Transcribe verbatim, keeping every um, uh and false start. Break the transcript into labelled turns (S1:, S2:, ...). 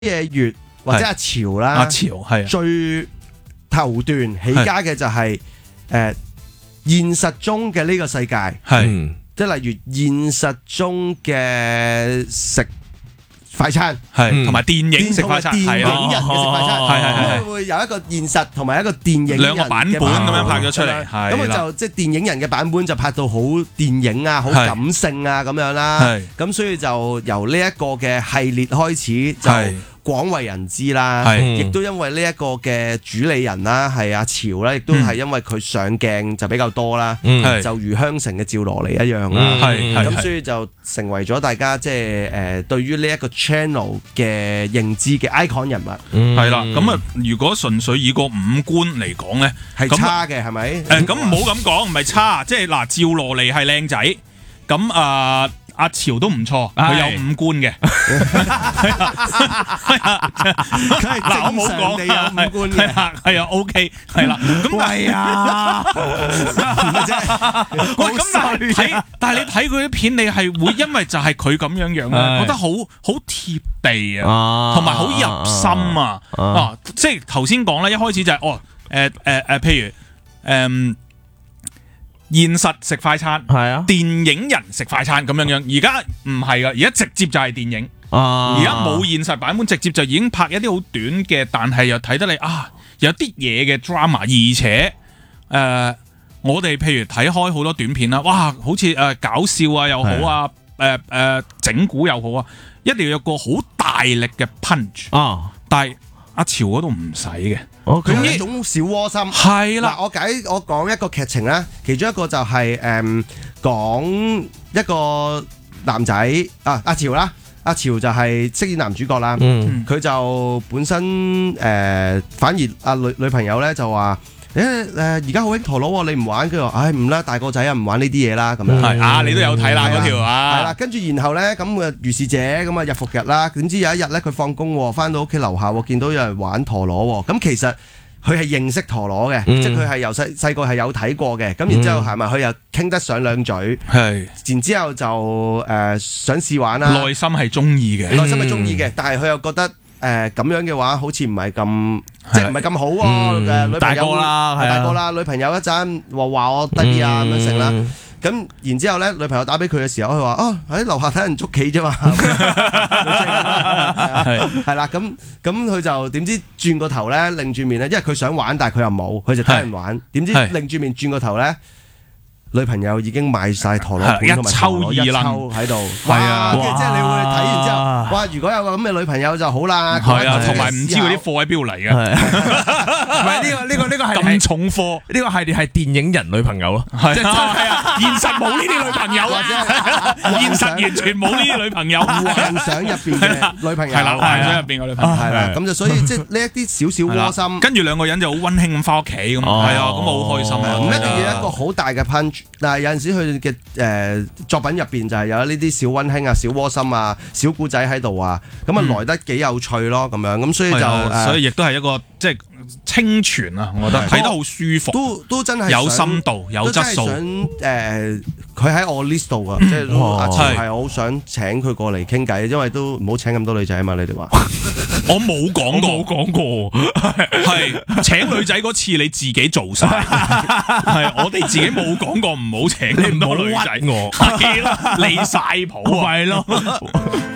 S1: 嘅月或者阿潮啦，
S2: 阿潮係
S1: 最頭段起家嘅就係誒現實中嘅呢個世界，
S2: 係
S1: 即係例如現實中嘅食快餐，
S2: 係同埋電影食快餐，
S1: 電影人嘅食快餐，
S2: 係係係
S1: 會有一個現實同埋一個電影
S2: 兩個版本咁樣拍咗出嚟，
S1: 咁佢就即係電影人嘅版本就拍到好電影啊，好感性啊咁樣啦，咁所以就由呢一個嘅系列開始就廣為人知啦，亦都因為呢一個嘅主理人啦係阿潮啦，亦都係因為佢上鏡就比較多啦，就如香城嘅趙羅尼一樣啦，咁所以就成為咗大家即係誒對於呢一個 channel 嘅認知嘅 icon 人物，
S2: 係啦。咁啊，如果純粹以個五官嚟講咧，
S1: 係差嘅係咪？
S2: 誒咁唔好咁講，唔係差，即係嗱，趙羅尼係靚仔，咁啊。阿潮都唔錯，佢有五官嘅。嗱，我冇講
S1: 你有五官嘅，
S2: 係啊 ，OK， 係啦。咁係啊，喂，咁但係睇，但係你睇佢啲片，你係會因為就係佢咁樣樣咧，覺得好好貼地啊，同埋好入心啊。啊，即係頭先講咧，一開始就係哦，誒誒誒，譬如誒。現實食快餐，係啊，電影人食快餐咁樣樣，而家唔係噶，而家直接就係電影，而家冇現實版本，直接就已經拍一啲好短嘅，但係又睇得你啊，有啲嘢嘅 drama， 而且誒、呃，我哋譬如睇開好多短片啦，哇，好似誒、呃、搞笑啊又好啊，誒誒、呃呃、整蠱又好啊，一定要有個好大力嘅 punch 啊，但係阿潮嗰度唔使嘅。
S1: 佢有一種小窩心，
S2: 係啦。
S1: 我解我講一個劇情啦，其中一個就係誒講一個男仔啊，阿潮啦，阿潮就係飾演男主角啦。佢就本身誒，反而阿女女朋友咧就話誒誒，而家好興陀螺，你唔玩？佢話唉唔啦，大個仔啊，唔玩呢啲嘢啦咁樣。係啊，你都有睇啦嗰條啊。係啦，跟住然後咧咁嘅如是者咁啊日復日啦，點知有一日咧佢放工翻到屋企樓下見到有人玩陀螺，咁其實佢係認識陀螺嘅，即係佢係由細細個係有睇過嘅，咁然之後係咪佢又傾得上兩嘴，係，然之後就誒想試玩啦，
S2: 內心係中意嘅，
S1: 內心係中意嘅，但係佢又覺得。誒咁樣嘅話，好似唔係咁，即係唔係咁好喎。誒女朋友啦，係大個啦，女朋友一陣話話我得意啊咁樣成啦。咁然之後咧，女朋友打俾佢嘅時候，佢話：哦喺樓下睇人捉棋啫嘛。係係啦，咁咁佢就點知轉個頭咧，擰住面咧，因為佢想玩，但係佢又冇，佢就睇人玩。點知擰住面轉個頭咧？女朋友已經買晒陀螺盤同埋陀螺一抽喺度，係啊，即係你會睇完之後，哇！如果有個咁嘅女朋友就好啦，
S2: 係啊，同埋唔知嗰啲貨喺邊度嚟嘅，
S3: 唔係呢個呢個呢個係
S2: 咁重貨，
S3: 呢個系列係電影人女朋友咯，
S2: 係啊，現實冇呢啲女朋友，或者現實完全冇呢啲女朋友，
S1: 幻想入邊嘅女朋友，
S2: 係啦，幻想入邊嘅女朋友，
S1: 係啦，咁就所以即係呢一啲少少窩心，
S2: 跟住兩個人就好溫馨咁翻屋企咁，係啊，咁我好開心啊，
S1: 唔一定要一個好大嘅 punch。但係有陣時佢嘅誒作品入邊就係有呢啲小溫馨啊、小窩心啊、小故仔喺度啊，咁啊來得幾有趣咯，咁樣咁所以就
S2: 所以亦都係一個即係清泉啊，我覺得睇得好舒服，
S1: 都都真係
S2: 有深度、有質素。
S1: 想誒，佢喺我 list 度啊，即係阿潮係好想請佢過嚟傾偈，因為都唔好請咁多女仔啊嘛，你哋話。
S2: 我冇講過，冇講過，係請女仔嗰次你自己做晒，係我哋自己冇講過唔好請咁多女仔，我係啦，離晒譜係咯。